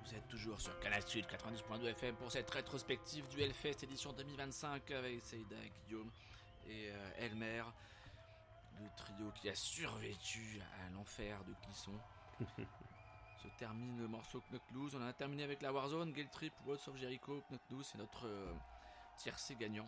Vous êtes toujours sur Canal Sud 90.2 FM pour cette rétrospective du Hellfest édition 2025 avec Saïda, Guillaume et Elmer, le trio qui a survécu à l'enfer de Clisson. Se termine le morceau Knock Loose. On a terminé avec la Warzone, Guilt Trip, Walls of Jericho, Knock Loose, c'est notre tiercé gagnant.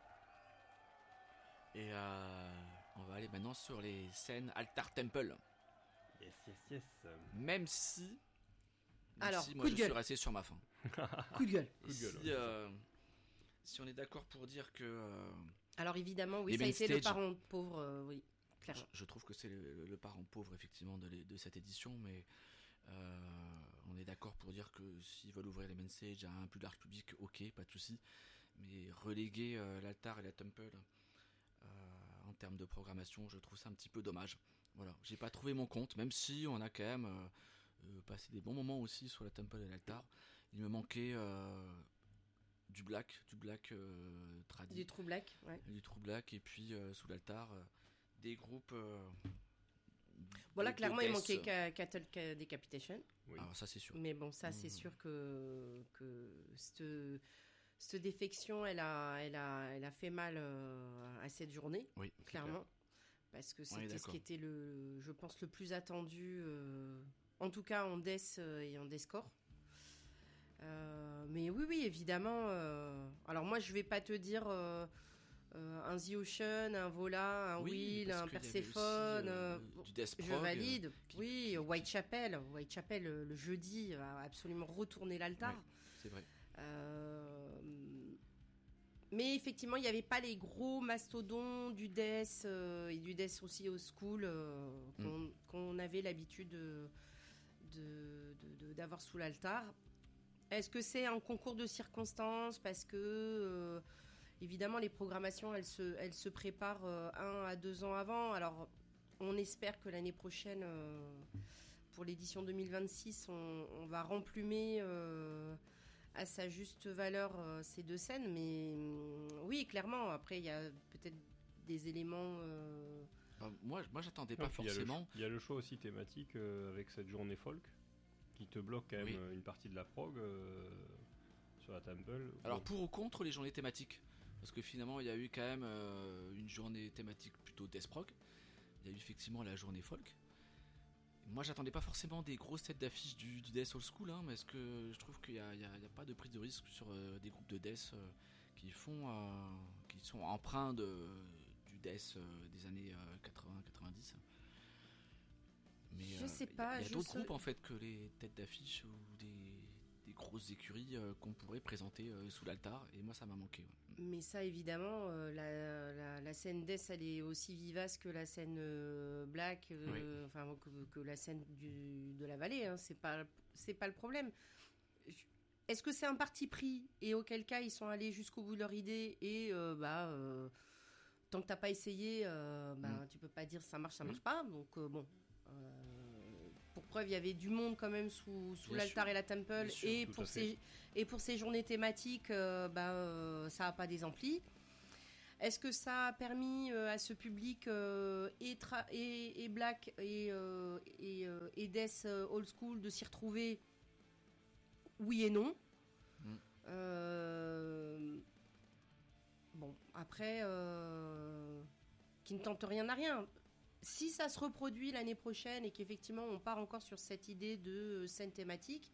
Et on va aller maintenant sur les scènes Altar Temple. Yes. Même si alors, moi je suis resté sur ma faim. Coup de gueule. Si on est d'accord pour dire que... alors évidemment, oui, les ça a été le Mainstage, parent pauvre, oui, clairement. Je trouve que c'est le parent pauvre, effectivement, de cette édition, mais on est d'accord pour dire que s'ils veulent ouvrir les Mainstage à un plus large public, ok, pas de souci, mais reléguer l'Altar et la Temple en termes de programmation, je trouve ça un petit peu dommage. Voilà, j'ai pas trouvé mon compte, même si on a quand même passé des bons moments aussi sur la Temple et l'Altar. Il me manquait du black tradi. Du True Black, ouais. Du True Black, et puis sous l'Altar, des groupes... voilà, clairement, il manquait Death. Cattle Decapitation. Oui. Alors ça c'est sûr. Mais bon, ça, c'est sûr que cette défection, elle a fait mal à cette journée, Oui, clairement. Parce que c'était ce qui était, je pense, le plus attendu, en tout cas en Death et en Deathcore. Mais oui, évidemment. Alors moi, je vais pas te dire un The Ocean, un Vola, un Will, un Perséphone. Du Death Prog, je valide. Whitechapel, le jeudi, va absolument retourner l'Altar. Ouais, c'est vrai. Mais effectivement, il n'y avait pas les gros mastodons du Death et du Death aussi au school qu'on avait l'habitude d'avoir sous l'Altar. Est-ce que c'est un concours de circonstances parce que évidemment les programmations elles se préparent 1 à 2 ans avant. Alors on espère que l'année prochaine pour l'édition 2026 on va remplumer à sa juste valeur ces deux scènes, mais oui, clairement, après il y a peut-être des éléments moi j'attendais pas forcément. Il y a le choix aussi thématique avec cette journée folk qui te bloque quand même une partie de la prog sur la Temple. Alors pour ou contre les journées thématiques, parce que finalement il y a eu quand même une journée thématique plutôt death prog, il y a eu effectivement la journée folk. Moi j'attendais pas forcément des grosses têtes d'affiche du Death Old School, hein, mais est-ce que je trouve qu'il y a pas de prise de risque sur des groupes de Death qui sont empreints du Death des années 80-90. Mais je sais pas, il y a d'autres groupes en fait que les têtes d'affiche ou des grosses écuries qu'on pourrait présenter sous l'Altar, et moi ça m'a manqué. Ouais. Mais ça évidemment, la scène Death elle est aussi vivace que la scène Black, enfin que la scène de la vallée, hein, c'est pas le problème. Est-ce que c'est un parti pris et auquel cas ils sont allés jusqu'au bout de leur idée et tant que t'as pas essayé, tu peux pas dire ça marche pas, donc bon. Pour preuve, il y avait du monde quand même sous l'Altar et la Temple, et pour ces journées thématiques, ça a pas désempli. Est-ce que ça a permis à ce public et Black et Death Old School de s'y retrouver? Oui et non. Bon, après, qui ne tente rien n'a rien. Si ça se reproduit l'année prochaine et qu'effectivement on part encore sur cette idée de scène thématique,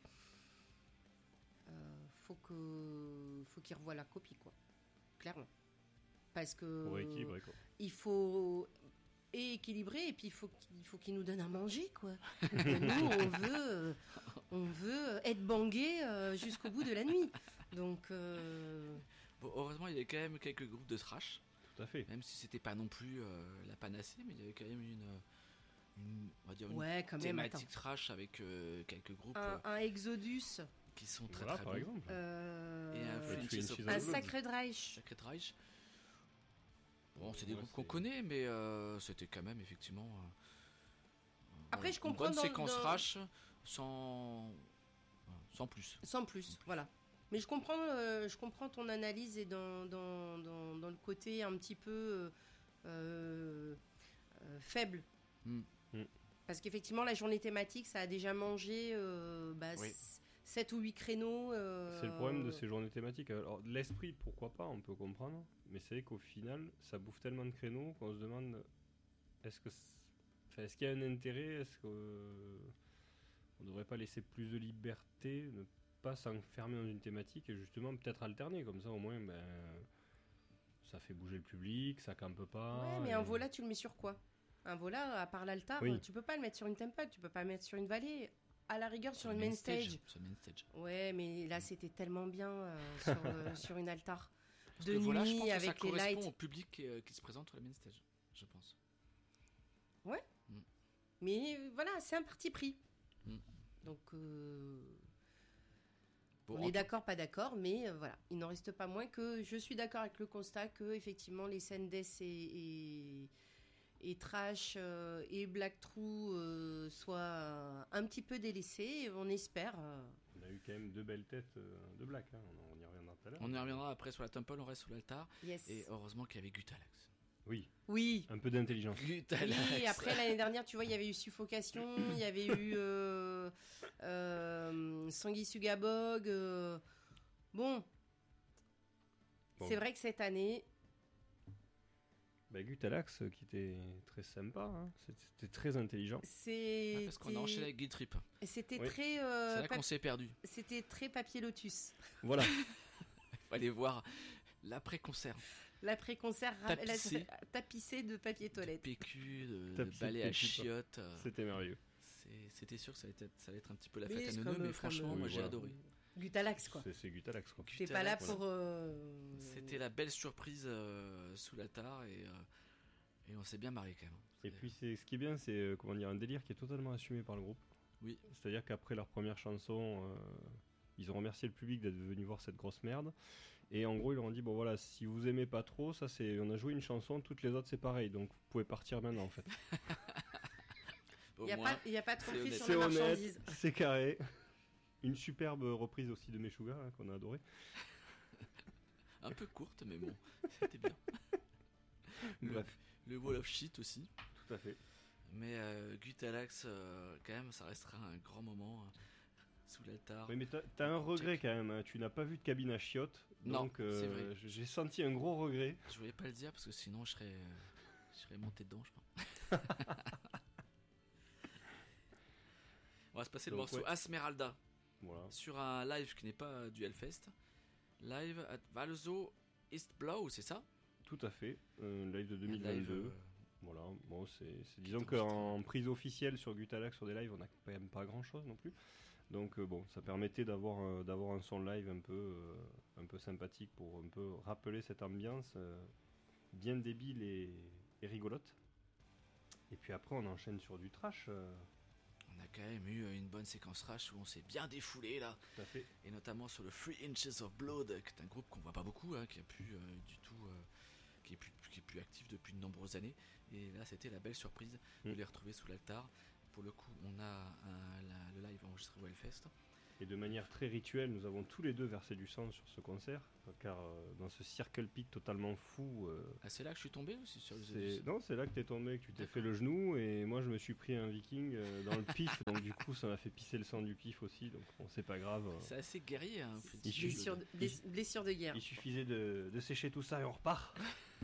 faut qu'ils revoient la copie, quoi. Clairement. Parce que pour équilibrer, quoi. Il faut équilibrer, et puis il faut qu'ils nous donnent à manger, quoi. Nous on veut être bangé jusqu'au bout de la nuit. Donc bon, heureusement il y a quand même quelques groupes de thrash. Tout à fait. Même si c'était pas non plus la panacée, mais il y avait quand même on va dire une thématique trash avec quelques groupes. Un Exodus qui sont très par bons. exemple. Et un Sacred Reich. Sacred Reich. Bon, c'est des groupes qu'on connaît, mais c'était quand même effectivement. Après, je comprends une bonne séquence trash sans plus. Sans plus, voilà. Mais je comprends ton analyse et dans le côté un petit peu faible. Parce qu'effectivement, la journée thématique, ça a déjà mangé 7 ou 8 créneaux. C'est le problème de ces journées thématiques. Alors, l'esprit, pourquoi pas, on peut comprendre. Mais c'est vrai qu'au final, ça bouffe tellement de créneaux qu'on se demande est-ce qu'il y a un intérêt? Est-ce qu'on ne devrait pas laisser plus de liberté, ne pas s'enfermer dans une thématique et justement peut-être alterner? Comme ça, au moins, ça fait bouger le public, ça campe pas. Ouais, mais un vola, tu le mets sur quoi? Un vola, à part l'altar, tu peux pas le mettre sur une temple, tu peux pas le mettre sur une vallée. À la rigueur, sur une main stage. Sur main stage. Ouais, mais là, c'était tellement bien sur une altar. Parce de que nuit, voilà, je pense avec que ça les lights. correspond au public qui se présente sur la main stage, je pense. Ouais. Mais voilà, c'est un parti pris. Donc, on est d'accord, pas d'accord, mais voilà. Il n'en reste pas moins que je suis d'accord avec le constat que, effectivement, les scènes death et trash et black true soient un petit peu délaissées. On espère. On a eu quand même 2 belles têtes de black. Hein. On y reviendra tout à l'heure. On y reviendra après sur la temple, on reste sous l'altar. Yes. Et heureusement qu'il y avait Gutalax. Oui. Un peu d'intelligence. Gutalax. Oui, après l'année dernière, tu vois, il y avait eu Suffocation, il y avait eu Sanguisugabog. Bon, c'est vrai que cette année. Gutalax qui était très sympa, hein. C'était très intelligent. Parce qu'on a enchaîné avec Guild Trip. C'était très. C'est là qu'on s'est perdu. C'était très papier lotus. Voilà. Il fallait voir l'après-concert. L'après-concert tapissé de papier toilette. De PQ, de balai à chiottes. C'était merveilleux. C'était sûr que ça allait être un petit peu la fête à Neuneu, mais franchement, moi j'ai adoré. Gutalax, quoi. C'est Gutalax, quoi. T'es pas là pour. C'était la belle surprise sous l'altar et on s'est bien marré quand même. Et puis ce qui est bien, c'est un délire qui est totalement assumé par le groupe. Oui. C'est-à-dire qu'après leur première chanson, ils ont remercié le public d'être venu voir cette grosse merde. Et en gros, ils leur ont dit bon voilà, si vous aimez pas trop, on a joué une chanson, toutes les autres c'est pareil, donc vous pouvez partir maintenant en fait. Il n'y a pas trop de sur la marchandise. C'est carré. Une superbe reprise aussi de Meshuggah hein, qu'on a adoré. Un peu courte, mais bon, c'était bien. Bref. Le Wall of Shit aussi. Tout à fait. Mais Gutalax, quand même, ça restera un grand moment sous l'altar. Oui, mais t'as un regret quand même. Hein. Tu n'as pas vu de cabine à chiottes. Donc, c'est vrai. J'ai senti un gros regret. Je voulais pas le dire parce que sinon je serais monté dedans, je pense. On va se passer le morceau Asmeralda. Voilà. Sur un live qui n'est pas du Hellfest. Live at Valzo East Blow, c'est ça? Tout à fait. Live de 2022. Voilà. Bon, disons qu'en prise officielle sur Gutalax, sur des lives, on n'a quand même pas grand chose non plus. Donc ça permettait d'avoir un son live un peu sympathique pour un peu rappeler cette ambiance bien débile et rigolote. Et puis après, on enchaîne sur du trash. On a quand même eu une bonne séquence trash où on s'est bien défoulé là. Tout à fait. Et notamment sur le 3 Inches of Blood, qui est un groupe qu'on voit pas beaucoup, hein, qui est plus actif depuis de nombreuses années. Et là, c'était la belle surprise de les retrouver sous l'altar. Pour le coup, on a le live enregistré au Hellfest. Et de manière très rituelle, nous avons tous les deux versé du sang sur ce concert, car dans ce circle pit totalement fou... c'est là que je suis tombé aussi sur Non, c'est là que t'es tombé, que tu t'es fait le genou, et moi je me suis pris un viking dans le pif, donc du coup ça m'a fait pisser le sang du pif aussi, donc bon, c'est pas grave. C'est assez guerrier, hein. Blessure de guerre. Il suffisait de sécher tout ça et on repart.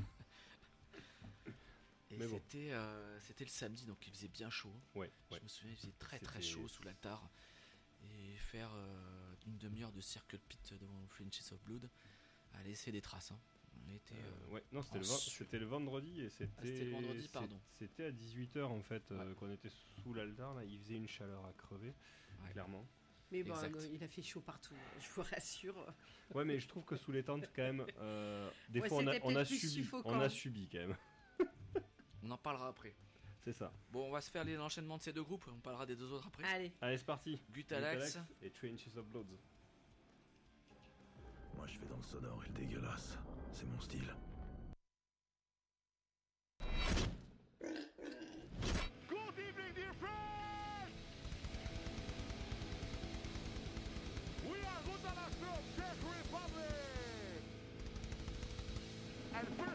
Et c'était le samedi, donc il faisait bien chaud. Ouais. Je me souviens, il faisait très chaud sous l'altar. Et faire une demi-heure de circle pit devant Flinches of Blood a laissé des traces. Hein. C'était le vendredi et c'était le vendredi, pardon. C'était à 18h en fait qu'on était sous l'altar. Là, il faisait une chaleur à crever, clairement. Mais bon, il a fait chaud partout, je vous rassure. Ouais, mais je trouve que sous les tentes, quand même, des fois on a subi quand même. On en parlera après. C'est ça. Bon, on va se faire l'enchaînement de ces deux groupes. On parlera des deux autres après. Allez, c'est parti. Gutalax et 3 Inches of Blood. Moi, je vais dans le sonore et le dégueulasse. C'est mon style. Good evening, dear friends! We are Gutalax from Czech Republic! And